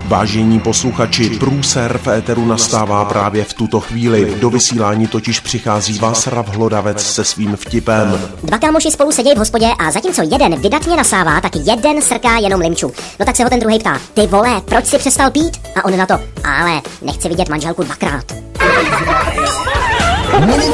Vážení posluchači, průser v éteru nastává právě v tuto chvíli. Do vysílání totiž přichází Václav Hlodavec se svým vtipem. Dva kámoši spolu sedějí v hospodě a zatímco jeden vydatně nasává, tak jeden srká jenom limču. No tak se ho ten druhý ptá: ty vole, proč si přestal pít? A on na to: ale nechci vidět manželku dvakrát.